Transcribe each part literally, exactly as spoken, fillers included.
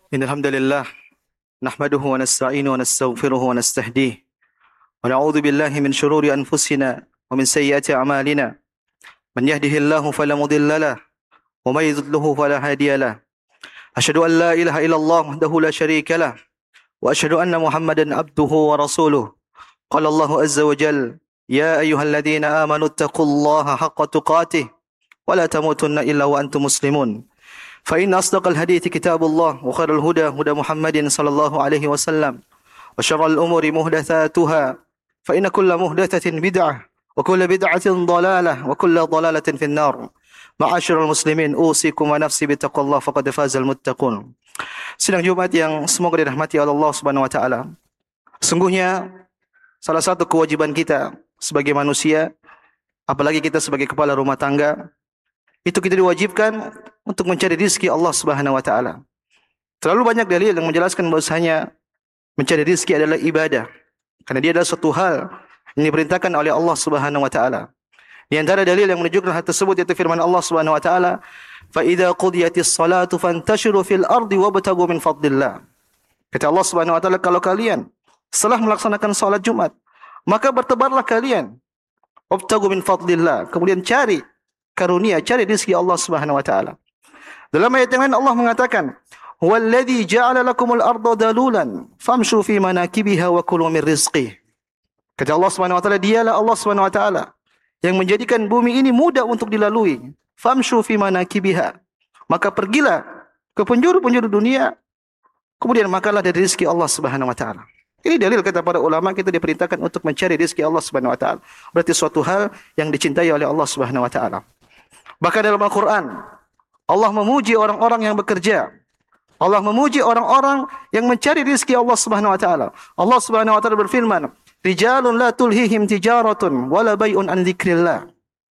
إن الحمد لله نحمده ونستعينه ونستغفره ونستهديه ونعوذ بالله من شرور أنفسنا ومن سيئات أعمالنا. من يهده الله فلا مضل له ومن يضلله فلا هادي له. أشهد أن لا إله إلا الله وحده لا شريك له وأشهد أن محمدا عبده ورسوله. قال الله عز وجل: يا أيها الذين آمنوا اتقوا الله حق تقاته ولا تموتن إلا وأنتم مسلمون. فإن أصدق الحديث كتاب الله وخير الهدى هدى محمد صلى الله عليه وسلم وشر الأمور محدثاتها فإن كل محدثة بدعة وكل بدعة ضلالة وكل ضلالة في النار. معاشر المسlimin, usikum wa nafsi bittaqwallah faqad fazal muttaqun. Sidang Jumat yang semoga dirahmati oleh Allah Subhanahu wa taala. Sungguhnya salah satu kewajiban kita sebagai manusia, apalagi kita sebagai kepala rumah tangga, itu kita diwajibkan untuk mencari rizki Allah Subhanahu wa taala. Terlalu banyak dalil yang menjelaskan bahwasanya mencari rizki adalah ibadah, karena dia adalah suatu hal yang diperintahkan oleh Allah Subhanahu wa taala. Di antara dalil yang menunjukkan hal tersebut yaitu firman Allah Subhanahu wa taala, "Fa idza qudiyatis salatu fantashiru fil ardi wabtaghu min fadlillah." Kata Allah Subhanahu wa taala, kalau kalian setelah melaksanakan salat Jumat, maka bertebarlah kalian, wabtaghu min fadlillah, kemudian cari karunia, cari rezeki Allah Subhanahu wa taala. Dalam ayat yang lain Allah mengatakan, "Huwallazi ja'ala lakumul arda dalulan famshu fi manakibiha wa kulu min rizqihi." Kata Allah Subhanahu wa taala, dialah Allah Subhanahu wa taala yang menjadikan bumi ini mudah untuk dilalui. Famshu fi manakibiha. Maka pergilah ke penjuru-penjuru dunia, kemudian makanlah dari rezeki Allah Subhanahu wa taala. Ini dalil kata para ulama kita diperintahkan untuk mencari rezeki Allah Subhanahu wa taala. Berarti suatu hal yang dicintai oleh Allah Subhanahu wa taala. Bahkan dalam Al-Quran, Allah memuji orang-orang yang bekerja. Allah memuji orang-orang yang mencari rezeki Allah Subhanahu wa taala. Allah Subhanahu wa taala berfirman, "Rijalun la tulhihim tijaratun wala bai'un an dzikrillah."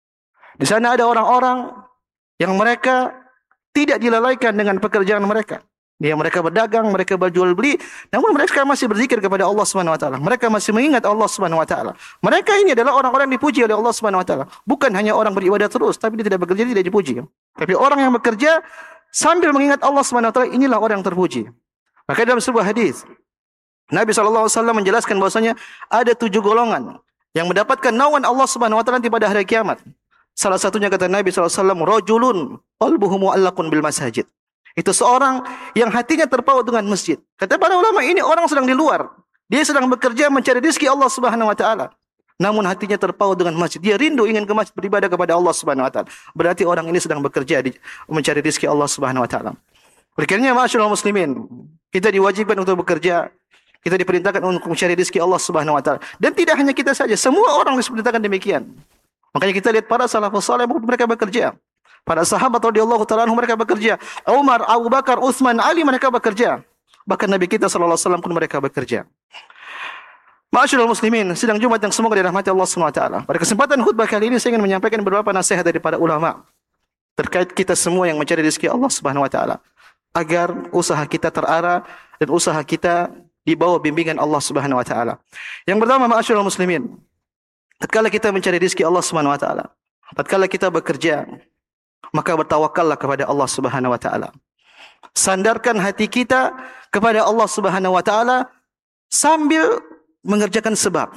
Di sana ada orang-orang yang mereka tidak dilalaikan dengan pekerjaan mereka. Dia mereka berdagang, mereka berjual beli, namun mereka masih berzikir kepada Allah Subhanahu wa taala. Mereka masih mengingat Allah Subhanahu wa taala. Mereka ini adalah orang-orang yang dipuji oleh Allah Subhanahu wa taala. Bukan hanya orang beribadah terus tapi dia tidak bekerja, tidak dipuji. Tapi orang yang bekerja sambil mengingat Allah Subhanahu wa taala, inilah orang yang terpuji. Maka dalam sebuah hadis Nabi sallallahu alaihi wasallam menjelaskan bahwasanya ada tujuh golongan yang mendapatkan naungan Allah Subhanahu wa taala nanti pada hari kiamat. Salah satunya kata Nabi sallallahu alaihi wasallam, rajulun qalbuhu mu'allaqun bil masajid. Itu seorang yang hatinya terpaut dengan masjid. Kata para ulama, ini orang sedang di luar. Dia sedang bekerja mencari rezeki Allah Subhanahu wa taala. Namun hatinya terpaut dengan masjid. Dia rindu ingin ke masjid beribadah kepada Allah Subhanahu wa taala. Berarti orang ini sedang bekerja di, mencari rezeki Allah Subhanahu wa taala. Oleh karenanya ma'asyiral muslimin, kita diwajibkan untuk bekerja. Kita diperintahkan untuk mencari rezeki Allah Subhanahu wa taala. Dan tidak hanya kita saja, semua orang diperintahkan demikian. Makanya kita lihat para salafus saleh mereka bekerja. Para sahabat radhiyallahu taala anhum mereka bekerja. Umar, Abu Bakar, Utsman, Ali mereka bekerja. Bahkan Nabi kita sallallahu alaihi wasallam pun mereka bekerja. Ma'asyiral muslimin, sidang Jumat yang semoga dirahmati Allah Subhanahu wa taala. Pada kesempatan khutbah kali ini saya ingin menyampaikan beberapa nasihat dari para ulama terkait kita semua yang mencari rezeki Allah Subhanahu wa taala, agar usaha kita terarah dan usaha kita di bawah bimbingan Allah Subhanahu wa taala. Yang pertama, ma'asyiral muslimin, tatkala kita mencari rezeki Allah Subhanahu wa taala, tatkala kita bekerja, maka bertawakallah kepada Allah Subhanahu wa taala. Sandarkan hati kita kepada Allah Subhanahu wa taala sambil mengerjakan sebab.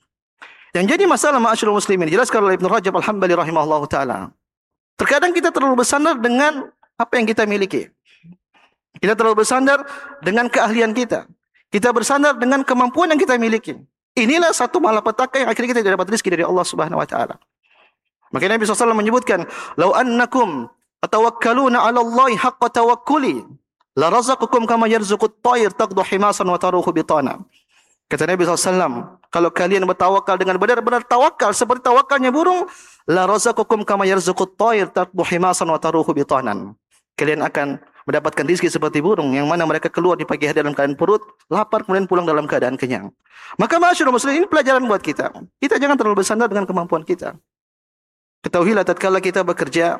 Yang jadi masalah ma'asyiral muslimin, jelaskan oleh Ibnu Rajab Al-Hambali rahimahullahu taala. Terkadang kita terlalu bersandar dengan apa yang kita miliki. Kita terlalu bersandar dengan keahlian kita. Kita bersandar dengan kemampuan yang kita miliki. Inilah satu malapetaka yang akhirnya kita tidak dapat rezeki dari Allah Subhanahu wa taala. Maka Nabi sallallahu alaihi wasallam menyebutkan, "Lau annakum tatawakkaluna 'ala Allahi haqqa tawakkuli, la razaqakum kama yarzuqut tayr taqdu himasan wa taruhu bitana." Kata Nabi sallallahu alaihi wasallam, kalau kalian bertawakal dengan benar-benar tawakal seperti tawakalnya burung, la razaqakum kama yarzuqut tayr taqdu himasan wa taruhu bitanan. Kalian akan mendapatkan rezeki seperti burung yang mana mereka keluar di pagi hari dalam keadaan perut lapar, kemudian pulang dalam keadaan kenyang. Maka ma'asyiral muslimin, ini pelajaran buat kita. Kita jangan terlalu bersandar dengan kemampuan kita. Ketahuilah tatkala kita bekerja,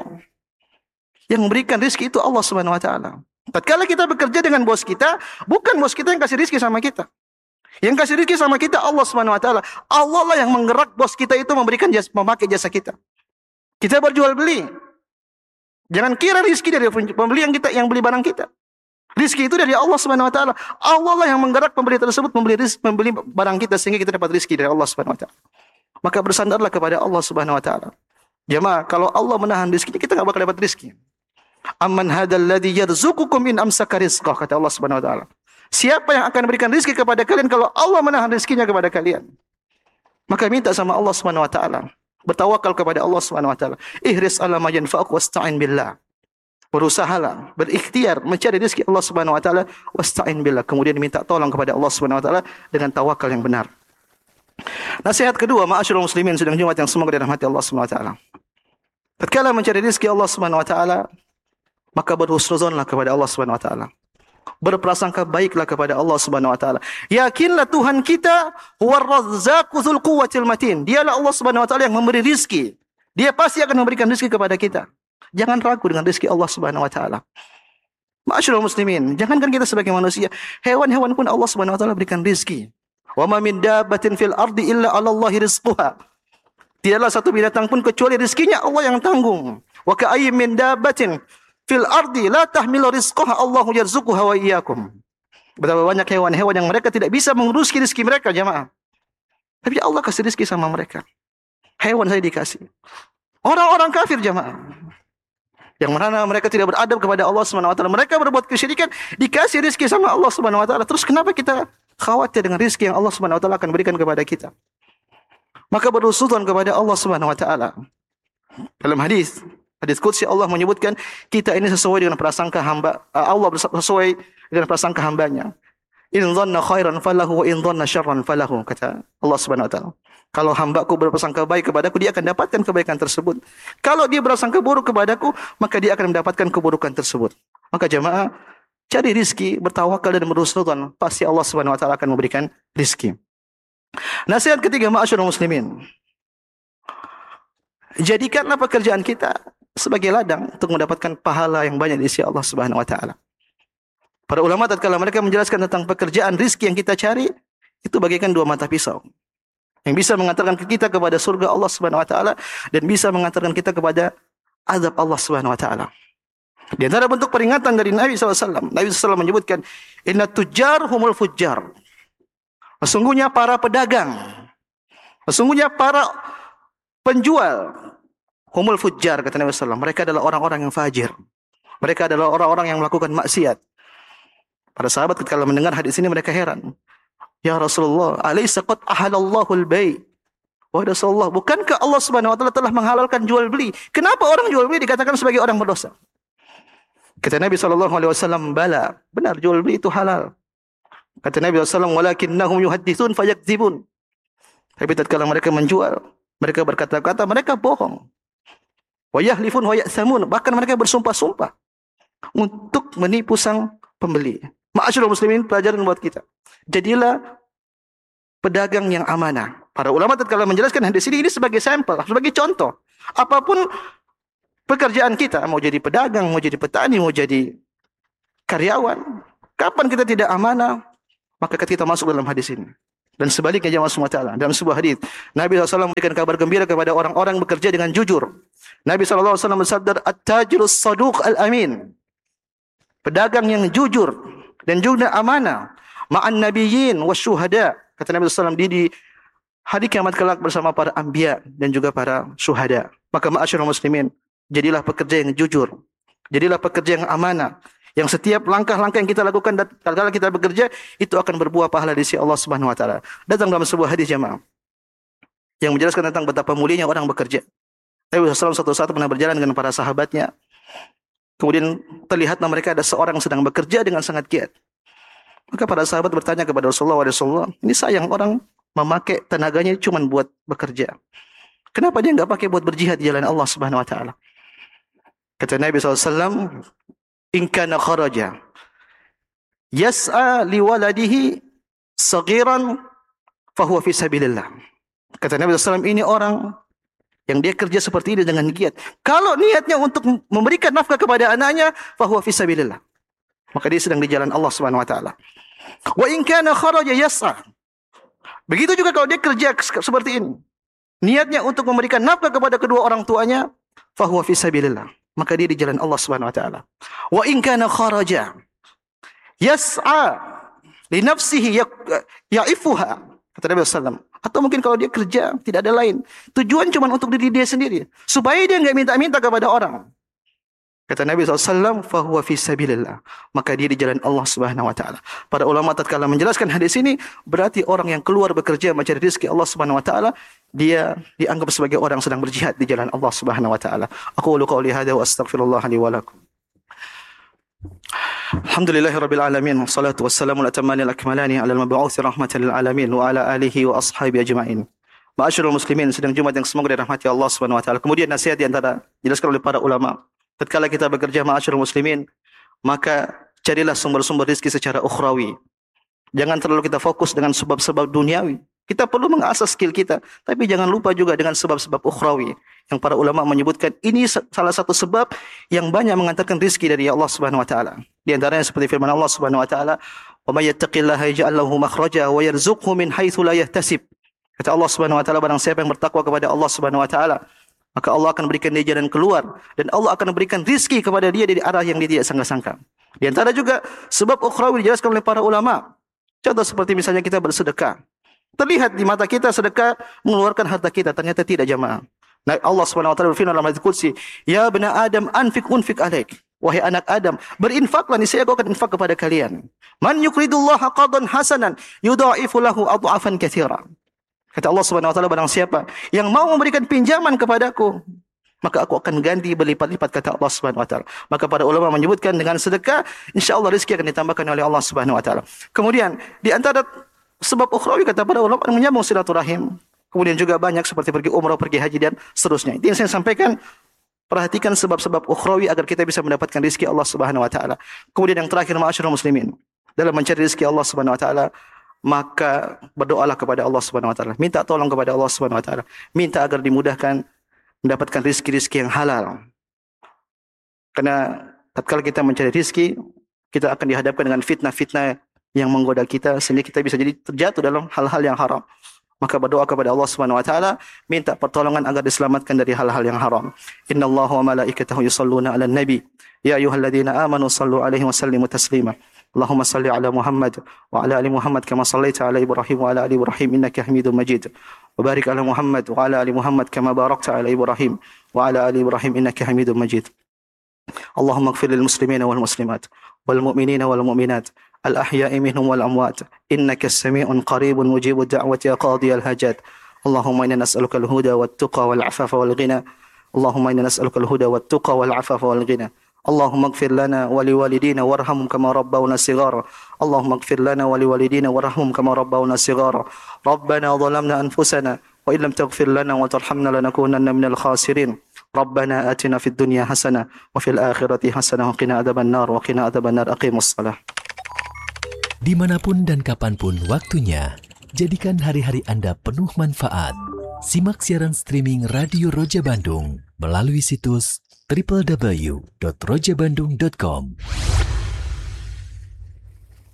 yang memberikan rezeki itu Allah Subhanahu wa taala. Tatkala kita bekerja dengan bos kita, bukan bos kita yang kasih rezeki sama kita. Yang kasih rezeki sama kita Allah Subhanahu wa taala. Allah lah yang menggerak bos kita itu memberikan jasa, memakai jasa kita. Kita berjual beli, jangan kira rezeki dari pembeli yang kita yang beli barang kita. Rizki itu dari Allah Subhanahu wa taala. Allah lah yang menggerak pembeli tersebut membeli rizki, membeli barang kita sehingga kita dapat rizki dari Allah Subhanahu wa taala. Maka bersandarlah kepada Allah Subhanahu wa taala. Jemaah, kalau Allah menahan rizki, kita enggak bakal dapat rizki. Amman hadzal ladzi yarzuqukum in amsaka rizqah, kata Allah Subhanahu wa taala. Siapa yang akan berikan rizki kepada kalian kalau Allah menahan rizkinya kepada kalian? Maka minta sama Allah Subhanahu wa taala. Bertawakal kepada Allah Subhanahu wa taala. Ihris ala ma yanfa'uk wasta'in billah. Berusahalah, berikhtiar mencari rezeki Allah Subhanahu wa taala, wasta'in billah, kemudian minta tolong kepada Allah Subhanahu wa taala dengan tawakal yang benar. Nasihat kedua, ma'asyiral muslimin sedang Jumat yang semoga dirahmati Allah Subhanahu wa taala. Tatkala mencari rezeki Allah Subhanahu wa taala, maka berhusnuzonlah kepada Allah Subhanahu wa taala. Berprasangka baiklah kepada Allah Subhanahu wa taala. Yakinlah Tuhan kita huwar razzaqu dzul quwwatil matin. Dialah Allah Subhanahu wa taala yang memberi rezeki. Dia pasti akan memberikan rezeki kepada kita. Jangan ragu dengan rezeki Allah Subhanahu wa taala. Ma'asyiral muslimin, jangankan kita sebagai manusia, hewan-hewan pun Allah Subhanahu wa taala berikan rezeki. Wa ma min dabbatin fil ardi illa 'ala Allahi rizquha. Tidaklah satu binatang pun kecuali rezekinya Allah yang tanggung. Wa ka'ayyin min dabbatin fil ardi la tahmilu rizqaha Allahu yarzuquha wa iyyakum. Betapa banyak hewan-hewan yang mereka tidak bisa mengurusi rezeki mereka, jemaah. Tapi Allah kasih rezeki sama mereka. Hewan saya dikasih. Orang-orang kafir, jemaah, yang mana mereka tidak beradab kepada Allah Subhanahu wa taala, mereka berbuat kesyirikan, dikasih rezeki sama Allah Subhanahu wa taala. Terus kenapa kita khawatir dengan rezeki yang Allah Subhanahu wa taala akan berikan kepada kita? Maka berusutan kepada Allah Subhanahu wa taala. Dalam hadis, hadis qudsi Allah menyebutkan kita ini sesuai dengan prasangka hamba, Allah sesuai dengan prasangka hambanya. In dhanna khairan falahu wa in dhanna syarran falahu, kata Allah Subhanahu wa taala. Kalau hambaku berprasangka baik kepadaku, dia akan dapatkan kebaikan tersebut. Kalau dia berprasangka buruk kepadaku, maka dia akan mendapatkan keburukan tersebut. Maka jemaah, cari rizki, bertawakal dan berhusnudzon, pasti Allah Subhanahu wa taala akan memberikan rizki. Nasihat ketiga, ma'asyiral muslimin. Jadikanlah pekerjaan kita sebagai ladang untuk mendapatkan pahala yang banyak di sisi Allah Subhanahu wa taala. Para ulama tatkala mereka menjelaskan tentang pekerjaan rizki yang kita cari, itu bagaikan dua mata pisau yang bisa mengantarkan kita kepada surga Allah Subhanahu wa taala dan bisa mengantarkan kita kepada azab Allah Subhanahu wa taala. Di antara bentuk peringatan dari Nabi sallallahu alaihi wasallam, Nabi sallallahu alaihi wasallam menyebutkan, inna tujjar humul fujjar. Sesungguhnya para pedagang, sesungguhnya para penjual, humul fujjar, kata Nabi sallallahu alaihi wasallam, mereka adalah orang-orang yang fajir. Mereka adalah orang-orang yang melakukan maksiat. Para sahabat ketika mendengar hadis ini mereka heran. Ya Rasulullah, alaysa qad ahalallahu al-bay'? Wahai Rasulullah, bukankah Allah Subhanahu wa taala telah menghalalkan jual beli? Kenapa orang jual beli dikatakan sebagai orang berdosa? Kata Nabi sallallahu alaihi wasallam, bala, benar jual beli itu halal. Kata Nabi sallallahu alaihi wasallam, walakinnahum yuhadditsun fayakdzibun. Tapi tatkala mereka menjual, mereka berkata-kata, mereka bohong. Wa yahlifun wa ya'samun, bahkan mereka bersumpah-sumpah untuk menipu sang pembeli. Ma'asyiral muslimin, pelajaran buat kita. Jadilah pedagang yang amanah. Para ulama tatkala menjelaskan hadis ini, ini sebagai sampel, sebagai contoh. Apapun pekerjaan kita, mau jadi pedagang, mau jadi petani, mau jadi karyawan, kapan kita tidak amanah, maka kita masuk dalam hadis ini. Dan sebaliknya jemaah semua taala, dalam sebuah hadis, Nabi sallallahu alaihi wasallam memberikan kabar gembira kepada orang-orang bekerja dengan jujur. Nabi sallallahu alaihi wasallam bersabda, at-tajirus saduq al-amin. Pedagang yang jujur dan juga amanah, ma'an nabiyyin wasyuhada. Kata Nabi sallallahu alaihi wasallam, di, di hari kiamat kelak bersama para anbiya dan juga para syuhada. Maka ma'asyiral muslimin, jadilah pekerja yang jujur, jadilah pekerja yang amanah, yang setiap langkah-langkah yang kita lakukan tatkala kita bekerja itu akan berbuah pahala di sisi Allah Subhanahu wa taala. Datang dalam sebuah hadis jemaah yang menjelaskan tentang betapa mulianya orang bekerja. Nabi sallallahu alaihi wasallam suatu saat pernah berjalan dengan para sahabatnya. Kemudian terlihatlah mereka ada seorang sedang bekerja dengan sangat giat. Maka para sahabat bertanya kepada Rasulullah, "Wahai Rasulullah, ini sayang orang memakai tenaganya cuma buat bekerja. Kenapa dia enggak pakai buat berjihad di jalan Allah Subhanahu wa taala?" Kata Nabi sallallahu alaihi wasallam, "In kana kharaja yas'a liwaladihi saghiran fahuwa fi sabilillah." Kata Nabi sallallahu alaihi wasallam, ini orang yang dia kerja seperti ini dengan giat. Kalau niatnya untuk memberikan nafkah kepada anaknya, fahuwa fi sabilillah, maka dia sedang di jalan Allah Subhanahu wa taala. Wa in kana kharaja yas'a. Begitu juga kalau dia kerja seperti ini, niatnya untuk memberikan nafkah kepada kedua orang tuanya, fahuwa fi sabilillah, maka dia di jalan Allah Subhanahu wa taala. Wa in kana kharaja yas'a li nafsihi ya'ifuha, kata Nabi sallallahu alaihi wasallam. Atau mungkin kalau dia kerja tidak ada lain, tujuan cuma untuk diri dia sendiri, supaya dia enggak minta-minta kepada orang. Kata Nabi sallallahu alaihi wasallam, fahuwa fi sabilillah, maka dia di jalan Allah Subhanahu wa taala. Para ulama tatkala menjelaskan hadis ini, berarti orang yang keluar bekerja mencari rezeki Allah Subhanahu wa taala, dia dianggap sebagai orang sedang berjihad di jalan Allah Subhanahu wa taala. Aqulu qouli hadza wa astaghfirullah li wa lakum. Alhamdulillahirabbil alamin, wassalatu wassalamu ala tamanil akmalani ala al-mab'uts rahmatan lil alamin wa ala alihi wa ashabi ajma'in. Ma'asyiral muslimin, sedang Jumat yang semoga dirahmati Allah Subhanahu wa taala. Kemudian nasihat di antara dijelaskan oleh para ulama, tatkala kita bekerja ma'asyiral muslimin, maka carilah sumber-sumber rezeki secara ukhrawi. Jangan terlalu kita fokus dengan sebab-sebab duniawi. Kita perlu mengasah skill kita, tapi jangan lupa juga dengan sebab-sebab ukhrawi yang para ulama menyebutkan ini salah satu sebab yang banyak mengantarkan rezeki dari Allah Subhanahu wa taala. Di antaranya seperti firman Allah Subhanahu wa taala, "Wa may yattaqillaha yaj'al lahu makhraja wa yarzuqhu min haitsu la yahtasib." Kata Allah Subhanahu wa taala, barang siapa yang bertakwa kepada Allah Subhanahu wa taala, maka Allah akan berikan dia jalan keluar, dan Allah akan berikan rezeki kepada dia dari arah yang dia tidak sangka-sangka. Di antara juga sebab ukhrawi dijelaskan oleh para ulama. Contoh seperti misalnya kita bersedekah. Terlihat di mata kita sedekah mengeluarkan harta kita, ternyata tidak jamaah. Nah, Allah Subhanahu wa taala berfirman dalam hadits qudsi, "Ya bani Adam, anfiq unfiq alaik." Wahai anak Adam, berinfaklah, niscaya aku akan infak kepada kalian. Man yuqridullaha qardan hasanan yudha'ifu lahu adhafan katsira. Kata Allah Subhanahu wa taala, barang siapa yang mau memberikan pinjaman kepadaku, maka aku akan ganti berlipat-lipat, kata Allah Subhanahu wa taala. Maka para ulama menyebutkan dengan sedekah, insya-Allah rezeki akan ditambahkan oleh Allah Subhanahu wa taala. Kemudian di antara sebab ukhrawi kata para ulama menyambung silaturahim. Kemudian juga banyak seperti pergi umrah, pergi haji dan seterusnya. Itu yang saya sampaikan. Perhatikan sebab-sebab ukhrawi agar kita bisa mendapatkan rezeki Allah Subhanahu wa taala. Kemudian yang terakhir, ma'asyiral muslimin, dalam mencari rezeki Allah Subhanahu wa taala, maka berdoalah kepada Allah Subhanahu wa taala. Minta tolong kepada Allah Subhanahu wa taala. Minta agar dimudahkan mendapatkan rezeki-rezeki yang halal. Karena tatkala kita mencari rezeki, kita akan dihadapkan dengan fitnah-fitnah yang menggoda kita sehingga kita bisa jadi terjatuh dalam hal-hal yang haram. Maka berdoa kepada Allah Subhanahu wa taala, minta pertolongan agar diselamatkan dari hal-hal yang haram. Innallaha wa malaikatahu yusholluna 'alan nabi, ya ayyuhalladzina amanu shallu 'alaihi wa sallimu taslima. Allahumma shalli 'ala Muhammad wa 'ala ali Muhammad kama shallaita 'ala Ibrahim wa 'ala ali Ibrahim innaka Hamidum Majid. Wa barik 'ala Muhammad wa 'ala ali Muhammad kama barakta 'ala Ibrahim wa 'ala ali Ibrahim innaka Hamidum Majid. Allahumma ighfir lil muslimina wal muslimat wal mu'minina wal mu'minat الأحياء منهم والأموات إنك السميع قريب مجيب الدعوة يا قاضي الحاجات. اللهم إنا نسألك الهدى والتقى والعفاف والغنى. اللهم إنا نسألك الهدى والتقى والعفاف والغنى. اللهم اغفر لنا ولوالدينا وارحمهم كما ربونا صغارا. اللهم اغفر لنا ولوالدينا وارحمهم كما ربونا صغارا. ربنا ظلمنا أنفسنا وإن لم تغفر لنا وترحمنا لنكونن من الخاسرين. ربنا آتنا في الدنيا حسنة وفي الآخرة حسنة وقنا عذاب النار وقنا عذاب النار. أقيموا الصلاة. Dimanapun dan kapanpun waktunya, jadikan hari-hari Anda penuh manfaat. Simak siaran streaming Radio Roja Bandung melalui situs w w w dot roja bandung dot com.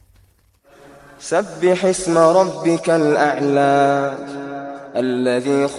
Sabbih isma rabbikal a'la alladzi